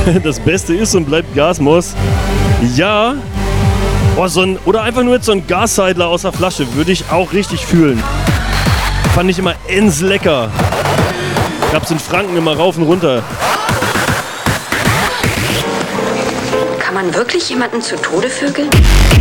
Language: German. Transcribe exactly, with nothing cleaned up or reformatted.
das Beste ist und bleibt Gasmoss. Ja. Oh, so ein, oder einfach nur jetzt so ein Gasseidler aus der Flasche. Würde ich auch richtig fühlen. Fand ich immer ends lecker. Gab's in Franken immer rauf und runter. Kann man wirklich jemanden zu Tode vögeln?